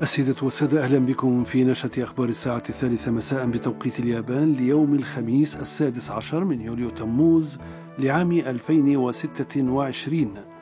السيدة والسادة، أهلا بكم في نشرة أخبار الساعة 3 مساء بتوقيت اليابان ليوم الخميس 16 من يوليو تموز لعام 2026.